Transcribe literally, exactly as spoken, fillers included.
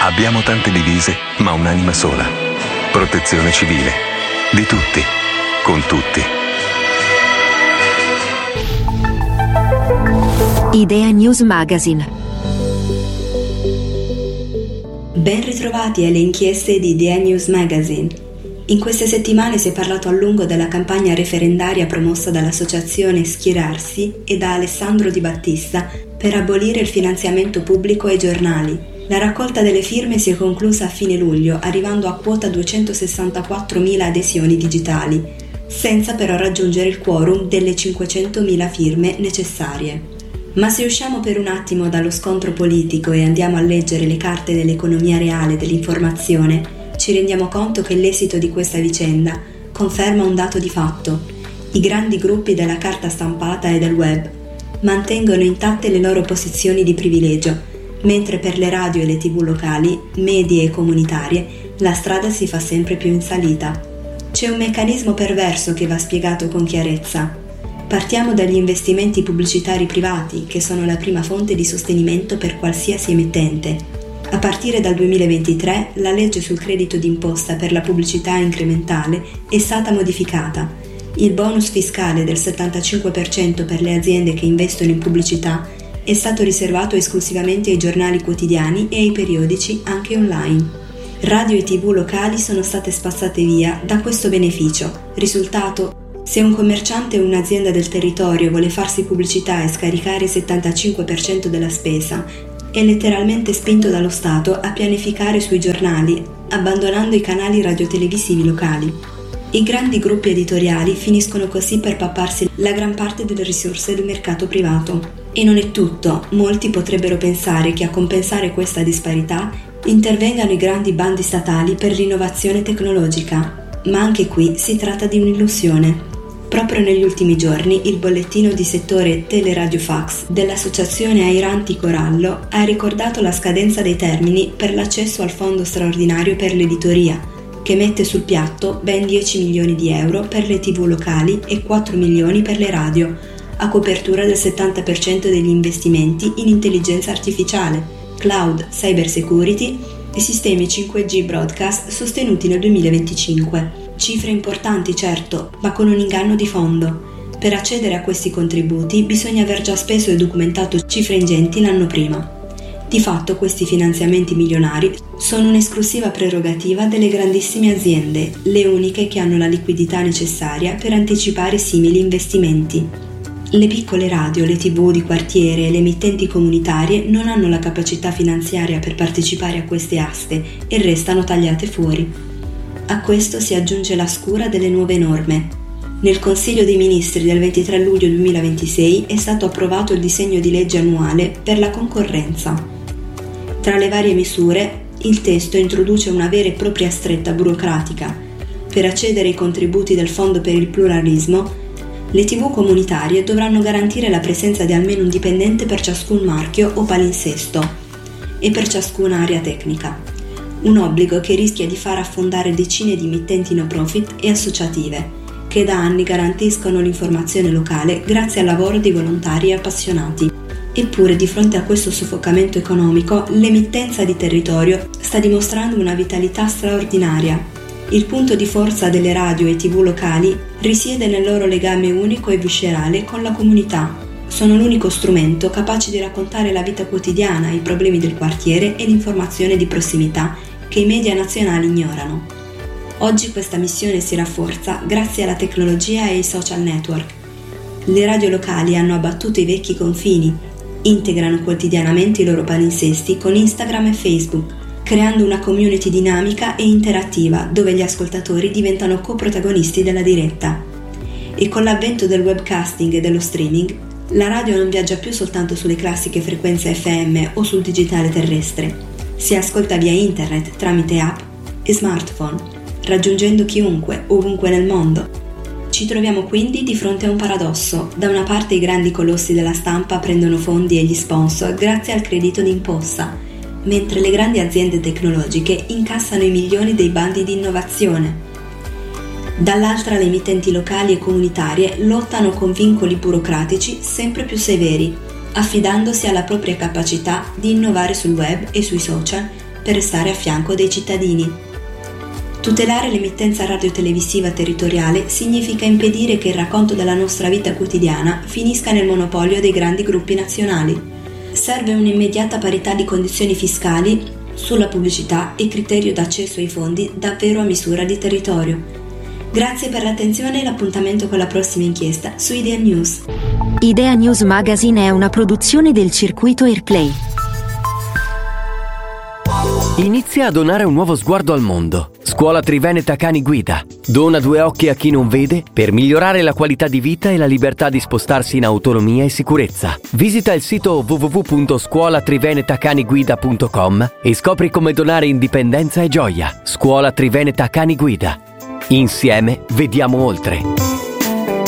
Abbiamo tante divise, ma un'anima sola. Protezione civile. Di tutti. Con tutti. Idea News Magazine. Ben ritrovati alle inchieste di Idea News Magazine. In queste settimane si è parlato a lungo della campagna referendaria promossa dall'associazione Schierarsi e da Alessandro Di Battista per abolire il finanziamento pubblico ai giornali. La raccolta delle firme si è conclusa a fine luglio, arrivando a quota duecentosessantaquattromila adesioni digitali, senza però raggiungere il quorum delle cinquecentomila firme necessarie. Ma se usciamo per un attimo dallo scontro politico e andiamo a leggere le carte dell'economia reale dell'informazione, ci rendiamo conto che l'esito di questa vicenda conferma un dato di fatto. I grandi gruppi della carta stampata e del web mantengono intatte le loro posizioni di privilegio, mentre per le radio e le tv locali, medie e comunitarie, la strada si fa sempre più in salita. C'è un meccanismo perverso che va spiegato con chiarezza. Partiamo dagli investimenti pubblicitari privati, che sono la prima fonte di sostenimento per qualsiasi emittente. A partire dal duemilaventitré, la legge sul credito d'imposta per la pubblicità incrementale è stata modificata. Il bonus fiscale del settantacinque per cento per le aziende che investono in pubblicità è stato riservato esclusivamente ai giornali quotidiani e ai periodici anche online. Radio e tv locali sono state spazzate via da questo beneficio. Risultato: se un commerciante o un'azienda del territorio vuole farsi pubblicità e scaricare il settantacinque per cento della spesa, è letteralmente spinto dallo Stato a pianificare sui giornali, abbandonando i canali radiotelevisivi locali. I grandi gruppi editoriali finiscono così per papparsi la gran parte delle risorse del mercato privato. E non è tutto, molti potrebbero pensare che a compensare questa disparità intervengano i grandi bandi statali per l'innovazione tecnologica, ma anche qui si tratta di un'illusione. Proprio negli ultimi giorni il bollettino di settore Teleradiofax dell'associazione Airanti Corallo ha ricordato la scadenza dei termini per l'accesso al fondo straordinario per l'editoria, che mette sul piatto ben dieci milioni di euro per le tv locali e quattro milioni per le radio, a copertura del settanta per cento degli investimenti in intelligenza artificiale, cloud, cyber security e sistemi cinque G broadcast sostenuti nel duemilaventicinque. Cifre importanti, certo, ma con un inganno di fondo. Per accedere a questi contributi bisogna aver già speso e documentato cifre ingenti l'anno prima. Di fatto questi finanziamenti milionari sono un'esclusiva prerogativa delle grandissime aziende, le uniche che hanno la liquidità necessaria per anticipare simili investimenti. Le piccole radio, le tv di quartiere e le emittenti comunitarie non hanno la capacità finanziaria per partecipare a queste aste e restano tagliate fuori. A questo si aggiunge la scura delle nuove norme. Nel Consiglio dei Ministri del ventitré luglio duemilaventisei è stato approvato il disegno di legge annuale per la concorrenza. Tra le varie misure, il testo introduce una vera e propria stretta burocratica. Per accedere ai contributi del Fondo per il Pluralismo, le tv comunitarie dovranno garantire la presenza di almeno un dipendente per ciascun marchio o palinsesto e per ciascuna area tecnica. Un obbligo che rischia di far affondare decine di emittenti no profit e associative, che da anni garantiscono l'informazione locale grazie al lavoro di volontari e appassionati. Eppure, di fronte a questo soffocamento economico, l'emittenza di territorio sta dimostrando una vitalità straordinaria. Il punto di forza delle radio e tv locali risiede nel loro legame unico e viscerale con la comunità. Sono l'unico strumento capace di raccontare la vita quotidiana, i problemi del quartiere e l'informazione di prossimità che i media nazionali ignorano. Oggi questa missione si rafforza grazie alla tecnologia e ai social network. Le radio locali hanno abbattuto i vecchi confini, integrano quotidianamente i loro palinsesti con Instagram e Facebook, creando una community dinamica e interattiva dove gli ascoltatori diventano coprotagonisti della diretta. E con l'avvento del webcasting e dello streaming, la radio non viaggia più soltanto sulle classiche frequenze F M o sul digitale terrestre. Si ascolta via internet tramite app e smartphone, raggiungendo chiunque, ovunque nel mondo. Ci troviamo quindi di fronte a un paradosso. Da una parte i grandi colossi della stampa prendono fondi e gli sponsor grazie al credito d'imposta, mentre le grandi aziende tecnologiche incassano i milioni dei bandi di innovazione. Dall'altra le emittenti locali e comunitarie lottano con vincoli burocratici sempre più severi, affidandosi alla propria capacità di innovare sul web e sui social per restare a fianco dei cittadini. Tutelare l'emittenza radiotelevisiva territoriale significa impedire che il racconto della nostra vita quotidiana finisca nel monopolio dei grandi gruppi nazionali. Serve un'immediata parità di condizioni fiscali sulla pubblicità e criterio d'accesso ai fondi davvero a misura di territorio. Grazie per l'attenzione e l'appuntamento con la prossima inchiesta su Idea News. Idea News Magazine è una produzione del circuito Airplay. Inizia a donare un nuovo sguardo al mondo. Scuola Triveneta Cani Guida. Dona due occhi a chi non vede per migliorare la qualità di vita e la libertà di spostarsi in autonomia e sicurezza. Visita il sito w w w punto scuola triveneta cani guida punto com e scopri come donare indipendenza e gioia. Scuola Triveneta Cani Guida. Insieme vediamo oltre.